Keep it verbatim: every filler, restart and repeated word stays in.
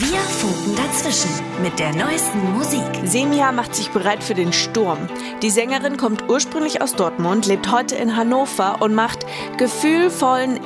Wir funken dazwischen mit der neuesten Musik. Semja macht sich bereit für den Sturm. Die Sängerin kommt ursprünglich aus Dortmund, lebt heute in Hannover und macht gefühlvollen